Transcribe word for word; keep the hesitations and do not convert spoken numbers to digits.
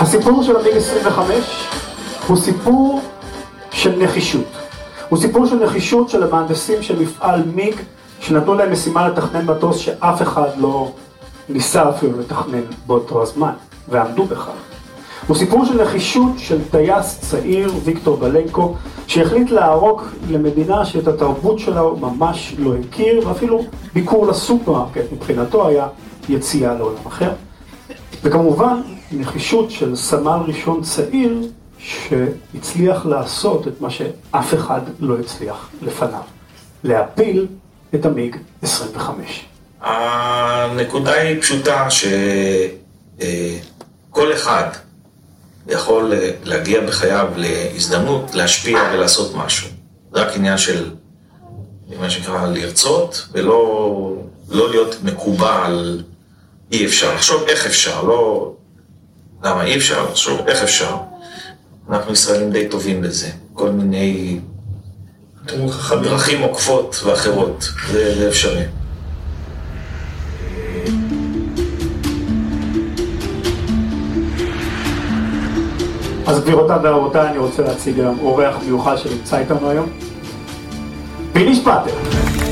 הסיפור של המיג עשרים וחמש הוא סיפור של נחישות. הוא סיפור של נחישות של המהנדסים של מפעל מיג, שנתנו להם משימה לתכנן מטוס שאף אחד לא ניסה אפילו לתכנן באותו הזמן, ועמדו בכך. הוא סיפור של נחישות של טייס צעיר, ויקטור בלנקו, שהחליט לערוק למדינה שאת התרבות שלה הוא ממש לא הכיר, ואפילו ביקור לסופרמרקט מבחינתו היה יציאה לעולם אחר. וכמובן, נחישות של סמל ראשון צעיר, שהצליח לעשות את מה שאף אחד לא הצליח לפניו, להפיל את המיג עשרים וחמש. הנקודה היא פשוטה שכל אחד יכול להגיע בחייו להזדמנות להשפיע ולעשות משהו. זה רק עניין של מה שנקרא לרצות ולא לא להיות מקובל. אי אפשר, לחשוב איך אפשר, לא למה אי אפשר, לחשוב איך אפשר. אנחנו ישראלים די טובים בזה, כל מיני דרכים עוקפות ואחרות, זה אפשרי. אז גבירותיי ורבותיי, אני רוצה להציג היום אורח מיוחד שנמצא איתנו היום. פיני שפטר.